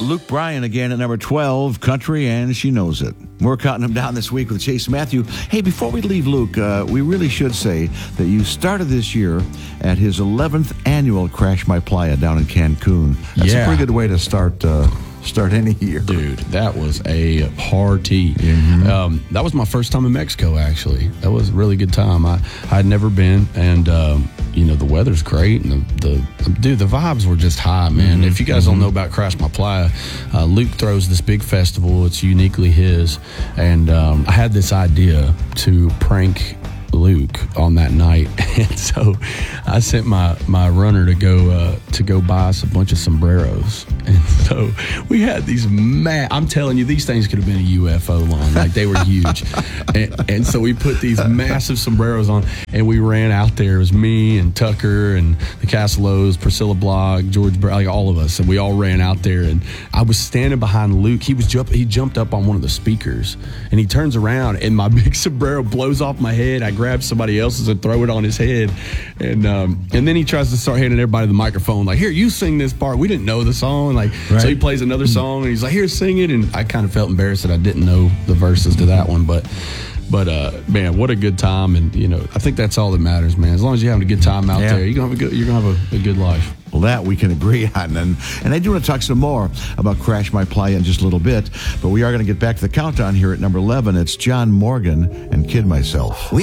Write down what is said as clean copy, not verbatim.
Luke Bryan again at number 12, Country, and She Knows It. We're counting him down this week with Chase Matthew. Hey, before we leave Luke, we really should say that you started this year at his 11th annual Crash My Playa down in Cancun. That's a pretty good way to start any year. Dude, that was a party. Mm-hmm. That was my first time in Mexico, actually. That was a really good time. I had never been, and the weather's great, and the vibes were just high, man. Mm-hmm. If you guys don't know about Crash My Playa, Luke throws this big festival. It's uniquely his, and I had this idea to prank Luke on that night, and so I sent my runner to go buy us a bunch of sombreros, and so we had these I'm telling you, these things could have been a UFO lawn, like they were huge, and so we put these massive sombreros on, and we ran out there. It was me and Tucker and the Castellos, Priscilla Block, George, like all of us, and we all ran out there, and I was standing behind Luke. He jumped up on one of the speakers, and he turns around, and my big sombrero blows off my head. I grab somebody else's and throw it on his head, and then he tries to start handing everybody the microphone, like, here, you sing this part. We didn't know the song, like, right. So he plays another song, and he's like, here, sing it, and I kind of felt embarrassed that I didn't know the verses to that one, but man, what a good time. And I think that's all that matters, man. As long as you're having a good time out there, you're gonna have a good life. Well, that we can agree on. And I do want to talk some more about Crash My Playa in just a little bit, but we are going to get back to the countdown here at number 11. It's John Morgan and Kid Myself.